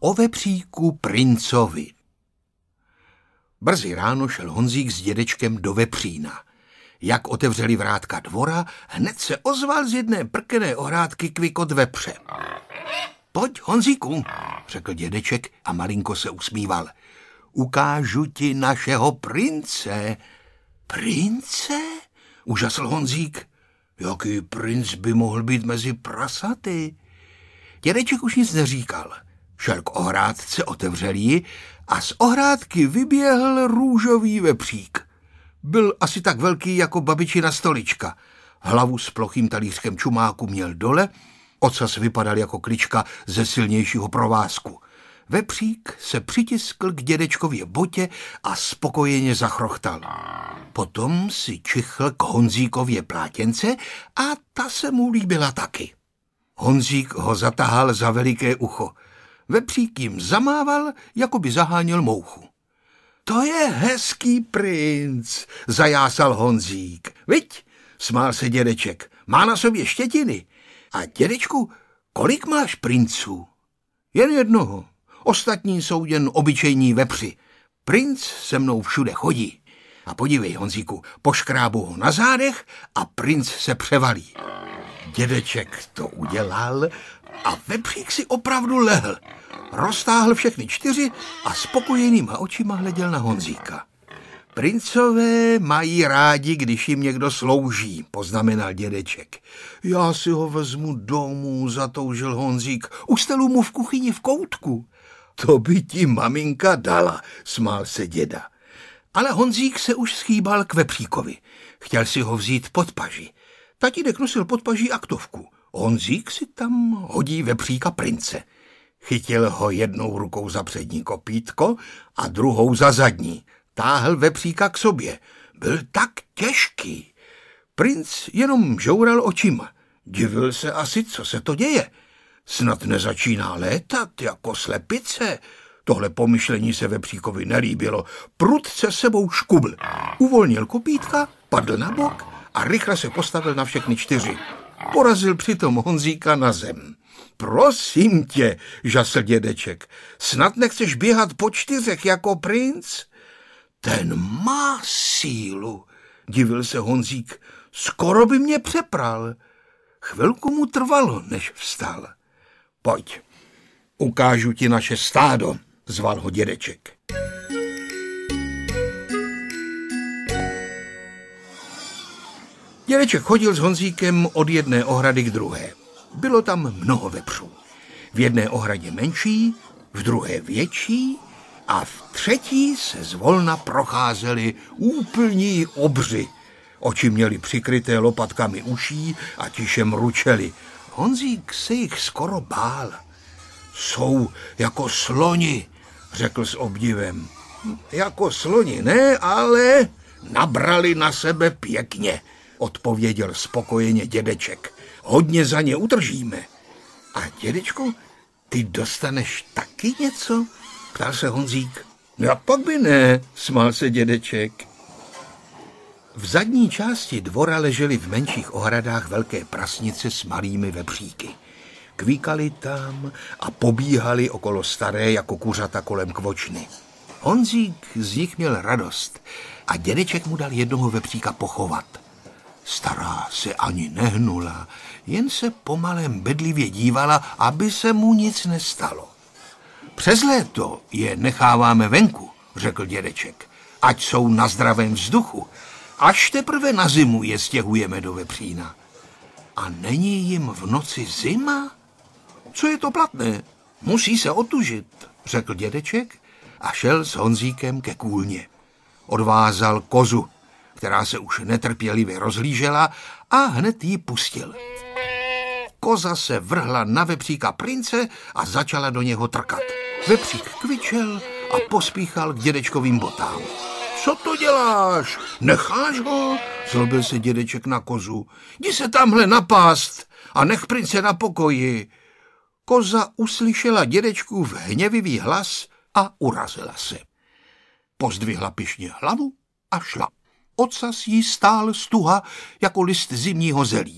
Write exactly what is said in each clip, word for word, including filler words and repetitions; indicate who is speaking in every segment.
Speaker 1: O vepříku princovi. Brzy ráno šel Honzík s dědečkem do vepřína. Jak otevřeli vrátka dvora, hned se ozval z jedné prkené ohrádky kvikot vepře. Pojď, Honzíku, řekl dědeček a malinko se usmíval. Ukážu ti našeho prince. Prince? Užasl Honzík. Jaký princ by mohl být mezi prasaty? Dědeček už nic neříkal. Šel k ohrádce, otevřel ji a z ohrádky vyběhl růžový vepřík. Byl asi tak velký jako babičina stolička. Hlavu s plochým talířkem čumáku měl dole, ocas vypadal jako klička ze silnějšího provázku. Vepřík se přitiskl k dědečkově botě a spokojeně zachrochtal. Potom si čichl k Honzíkově plátěnce a ta se mu líbila taky. Honzík ho zatahal za veliké ucho. Vepřík jim zamával, jako by zaháněl mouchu. To je hezký princ, zajásal Honzík. Viď, smál se dědeček, má na sobě štětiny. A dědečku, kolik máš princů? Jen jednoho. Ostatní jsou jen obyčejní vepři. Princ se mnou všude chodí. A podívej, Honzíku, poškrábu ho na zádech a princ se převalí. Dědeček to udělal a vepřík si opravdu lehl. Roztáhl všechny čtyři a spokojenýma očima hleděl na Honzíka. Princové mají rádi, když jim někdo slouží, poznamenal dědeček. Já si ho vezmu domů, zatoužil Honzík. Ustelu mu v kuchyni v koutku. To by ti maminka dala, smál se děda. Ale Honzík se už schýbal k vepříkovi. Chtěl si ho vzít pod paži. Tatínek nosil pod paží aktovku. Honzík si tam hodí vepříka prince. Chytil ho jednou rukou za přední kopítko a druhou za zadní. Táhl vepříka k sobě. Byl tak těžký. Princ jenom žoural očima. Divil se asi, co se to děje. Snad nezačíná létat jako slepice. Tohle pomyšlení se vepříkovi nelíbilo. Prudce sebou škubl. Uvolnil kopítka, padl na bok a rychle se postavil na všechny čtyři. Porazil přitom Honzíka na zem. Prosím tě, žasl dědeček, snad nechceš běhat po čtyřech jako princ? Ten má sílu, divil se Honzík, skoro by mě přepral. Chvilku mu trvalo, než vstal. Pojď, ukážu ti naše stádo, zval ho dědeček. Dědeček chodil s Honzíkem od jedné ohrady k druhé. Bylo tam mnoho vepřů. V jedné ohradě menší, v druhé větší a v třetí se zvolna procházeli úplní obři. Oči měli přikryté lopatkami uší a tiše mručeli. Honzík se jich skoro bál. Jsou jako sloni, řekl s obdivem. Jako sloni ne, ale nabrali na sebe pěkně, odpověděl spokojeně dědeček. Hodně za ně udržíme. A dědečku, ty dostaneš taky něco? Ptal se Honzík. Jak pak by ne, smál se dědeček. V zadní části dvora ležely v menších ohradách velké prasnice s malými vepříky. Kvíkali tam a pobíhali okolo staré jako kuřata kolem kvočny. Honzík z nich měl radost a dědeček mu dal jednoho vepříka pochovat. Stará se ani nehnula, jen se pomalem bedlivě dívala, aby se mu nic nestalo. Přes léto je necháváme venku, řekl dědeček, ať jsou na zdravém vzduchu. Až teprve na zimu je stěhujeme do vepřína. A není jim v noci zima? Co je to platné? Musí se otužit, řekl dědeček a šel s Honzíkem ke kůlně. Odvázal kozu, která se už netrpělivě rozhlížela, a hned ji pustil. Koza se vrhla na vepříka prince a začala do něho trkat. Vepřík kvičel a pospíchal k dědečkovým botám. Co to děláš? Necháš ho? Zlobil se dědeček na kozu. Jdi se tamhle napást a nech prince na pokoji. Koza uslyšela dědečkův hněvivý hlas a urazila se. Pozdvihla pyšně hlavu a šla. Ocas jí stál stuha jako list zimního zelí.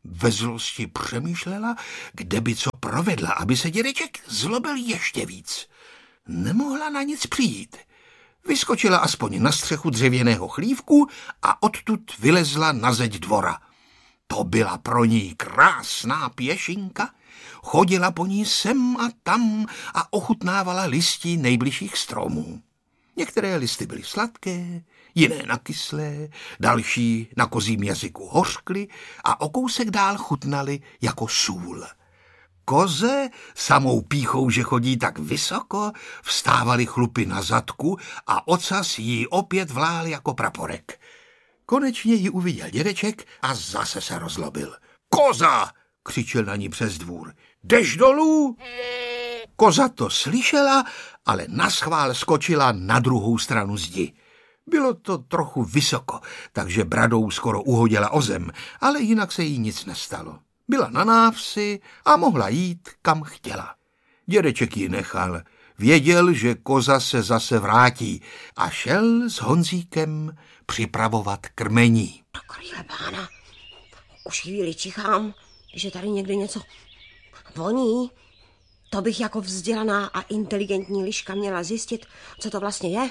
Speaker 1: Ve zlosti přemýšlela, kde by co provedla, aby se dědeček zlobil ještě víc. Nemohla na nic přijít. Vyskočila aspoň na střechu dřevěného chlívku a odtud vylezla na zeď dvora. To byla pro ní krásná pěšinka. Chodila po ní sem a tam a ochutnávala listí nejbližších stromů. Některé listy byly sladké, jiné nakyslé, další na kozím jazyku hořkly a o kousek dál chutnaly jako sůl. Koze, samou pýchou, že chodí tak vysoko, vstávaly chlupy na zadku a ocas jí opět vlál jako praporek. Konečně ji uviděl dědeček a zase se rozlobil. Koza! Křičel na ní přes dvůr. Jdeš dolů? Koza to slyšela, ale naschvál skočila na druhou stranu zdi. Bylo to trochu vysoko, takže bradou skoro uhodila o zem, ale jinak se jí nic nestalo. Byla na návsi a mohla jít, kam chtěla. Dědeček ji nechal. Věděl, že koza se zase vrátí a šel s Honzíkem připravovat krmení.
Speaker 2: Krýle pána, už chvíli čichám, že tady někde něco voní. To bych jako vzdělaná a inteligentní liška měla zjistit, co to vlastně je.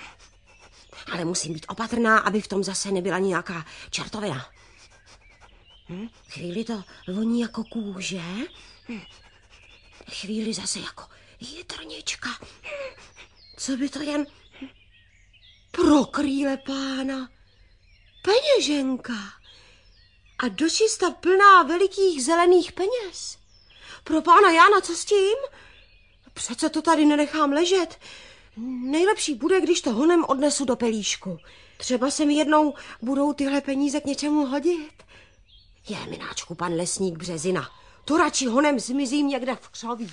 Speaker 2: Ale musím být opatrná, aby v tom zase nebyla nějaká čertovina. Hm? Chvíli to voní jako kůže, hm? Chvíli zase jako jitrnička. Co by to jen... Pro krýle pána, peněženka a dočista plná velikých zelených peněz. Pro pána Jána, co s tím? Přece to tady nenechám ležet. Nejlepší bude, když to honem odnesu do pelíšku. Třeba se mi jednou budou tyhle peníze k něčemu hodit. Je, mináčku, pan lesník Březina. To radši honem zmizím někde v křoví.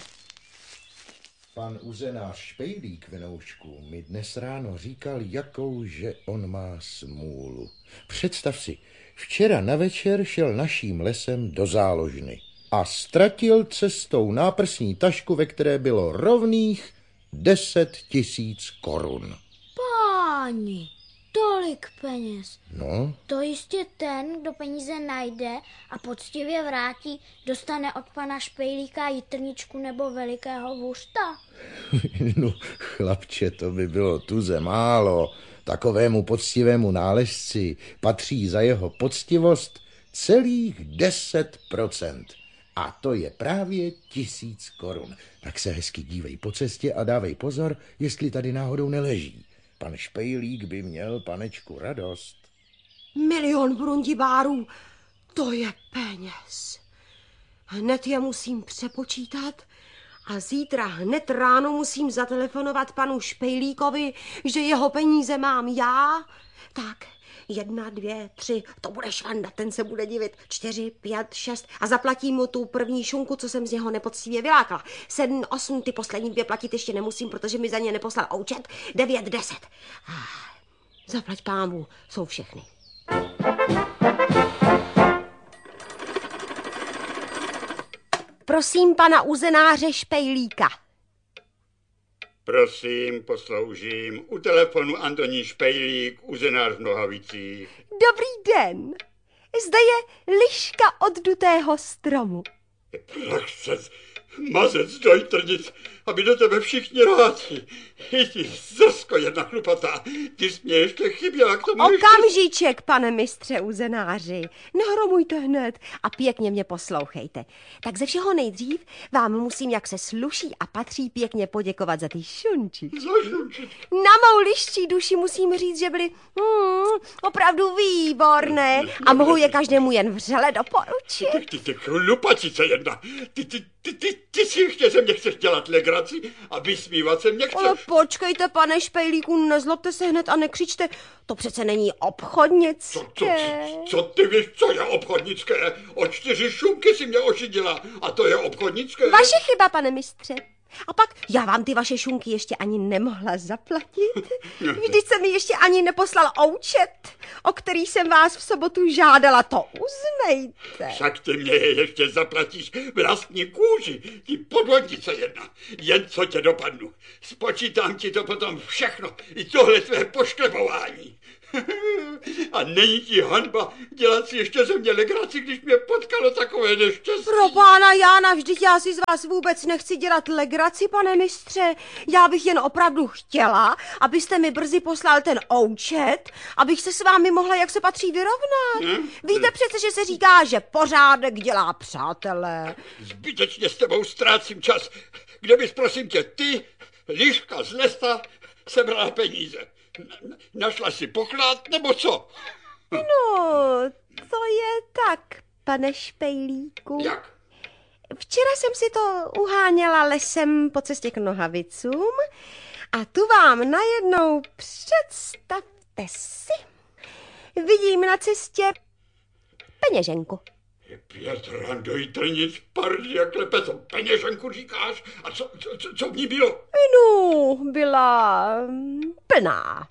Speaker 3: Pan uzenář Špejlík, venoušku, mi dnes ráno říkal, jakou, že on má smůlu. Představ si, včera na večer šel naším lesem do záložny a ztratil cestou náprsní tašku, ve které bylo rovných deset tisíc korun.
Speaker 4: Páni, tolik peněz.
Speaker 3: No?
Speaker 4: To jistě ten, kdo peníze najde a poctivě vrátí, dostane od pana Špejlíka jitrničku nebo velikého vůřta.
Speaker 3: No, chlapče, to by bylo tuze málo. Takovému poctivému nálezci patří za jeho poctivost celých deset procent. A to je právě tisíc korun. Tak se hezky dívej po cestě a dávej pozor, jestli tady náhodou neleží. Pan Špejlík by měl, panečku, radost.
Speaker 2: Milion brundibárů, to je peněz. Hned je musím přepočítat a zítra hned ráno musím zatelefonovat panu Špejlíkovi, že jeho peníze mám já. Tak, jedna, dvě, tři, to bude švanda, ten se bude divit. Čtyři, pět, šest a zaplatím mu tu první šunku, co jsem z něho nepoctivě vylákla. Sedm, osm, ty poslední dvě platit ještě nemusím, protože mi za ně neposlal oučet. Devět, deset. Zaplať pámu, jsou všechny. Prosím pana uzenáře Špejlíka.
Speaker 5: Prosím, posloužím. U telefonu Antonín Špejlík, uzenář v Nohavicích.
Speaker 2: Dobrý den. Zde je liška od dutého stromu.
Speaker 5: Prachcec, mazec do jitrnic, aby do tebe všichni rádi. I ty, Zrsko, jedna chlupatá, ty jsi mě ještě chyběla k tomu.
Speaker 2: Okamžíček, ještě... pane mistře uzenáři. Nehromujte hned a pěkně mě poslouchejte. Tak ze všeho nejdřív vám musím, jak se sluší a patří, pěkně poděkovat za ty šunčičky.
Speaker 5: Za šunčičky.
Speaker 2: Na mou liščí duši musím říct, že byly hmm, opravdu výborné a mohu je každému jen vřele doporučit.
Speaker 5: Ty, ty, ty chlupatice jedna, ty, ty, ty, ty, ty si ještě ze mě chceš dělat legraci a vysmívat se mě chceš.
Speaker 2: Ale počkejte, pane Špejlíku, nezlobte se hned a nekřičte. To přece není obchodnické.
Speaker 5: Co, co, co ty víš, co je obchodnické? O čtyři šunky si mě ošidila a to je obchodnické.
Speaker 2: Vaše chyba, pane mistře. A pak já vám ty vaše šunky ještě ani nemohla zaplatit. Vždyť se mi ještě ani neposlal oučet, o který jsem vás v sobotu žádala. To uznejte.
Speaker 5: Však ty mě je ještě zaplatíš vlastní kůži, ty podvodnice jedna. Jen co tě dopadnu. Spočítám ti to potom všechno, i tohle tvé pošklebování. A není ti hanba dělat si ještě ze mě legraci, když mě potkalo takové neštěstí?
Speaker 2: Pro pána Jána, vždyť já si z vás vůbec nechci dělat legraci, pane mistře. Já bych jen opravdu chtěla, abyste mi brzy poslal ten oučet, abych se s vámi mohla, jak se patří, vyrovnat. Hmm? Víte přece, že se říká, že pořádek dělá přátelé.
Speaker 5: Zbytečně s tebou ztrácím čas. Kde bys, prosím tě, ty, liška z lesa, sebrala peníze? Našla si poklad, nebo co?
Speaker 2: No, to je tak, pane Špejlíku.
Speaker 5: Jak?
Speaker 2: Včera jsem si to uháněla lesem po cestě k Nohavicům a tu vám najednou, představte si, vidím na cestě peněženku.
Speaker 5: Je pět ran do Jitrnic, pardi jak klepe, co peněženku říkáš? A co, co, co v ní bylo?
Speaker 2: No, byla plná.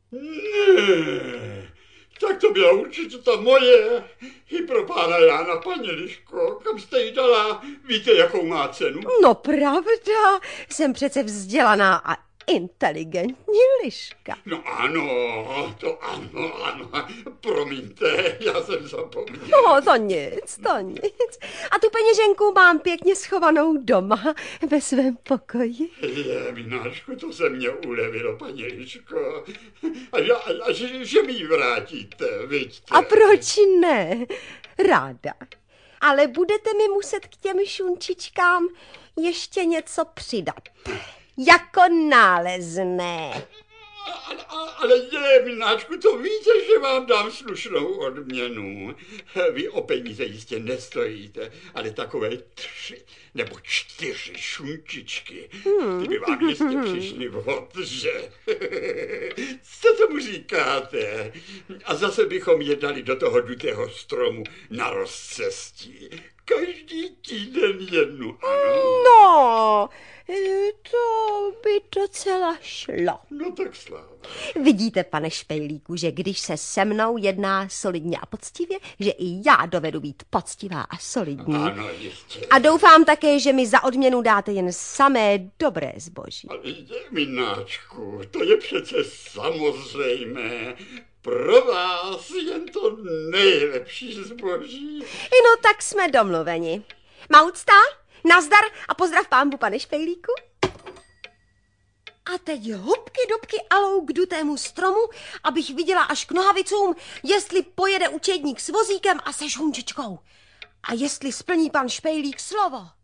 Speaker 5: Ne, tak to byla určitě ta moje. I pro pána Jána, paní Liško, kam jste jí dala? Víte, jakou má cenu?
Speaker 2: No pravda, jsem přece vzdělaná a inteligentní liška.
Speaker 5: No ano, to ano, ano, promiňte, já jsem zapomněl.
Speaker 2: No, to nic, to nic. A tu peněženku mám pěkně schovanou doma ve svém pokoji.
Speaker 5: Je, Mináčku, to se mě ulevilo, paní Liško. A, a, a že, že mi ji vrátíte, vidíte.
Speaker 2: A proč ne? Ráda. Ale budete mi muset k těm šunčičkám ještě něco přidat. Jako nálezné.
Speaker 5: Ale, ale je, Mináčku, to víte, že vám dám slušnou odměnu. Vy o peníze jistě nestojíte, ale takové tři nebo čtyři šunčičky, hmm. ty by vám jistě přišly vhod, že? Co tomu říkáte? A zase bychom je dali do toho dutého stromu na rozcestí. Každý týden jednu, ano.
Speaker 2: No, to by docela šlo.
Speaker 5: No tak sláva.
Speaker 2: Vidíte, pane Špejlíku, že když se se mnou jedná solidně a poctivě, že i já dovedu být poctivá a solidní.
Speaker 5: Ano, jistě.
Speaker 2: A doufám také, že mi za odměnu dáte jen samé dobré zboží.
Speaker 5: Ale Mináčku, to je přece samozřejmé. Pro vás jen to nejlepší zboží.
Speaker 2: No tak jsme domluveni. Maucta, nazdar a pozdrav pánbu, pane Špejlíku. A teď hubky dubky alou k dutému stromu, abych viděla až k Nohavicům, jestli pojede učedník s vozíkem a se šunčičkou. A jestli splní pan Špejlík slovo.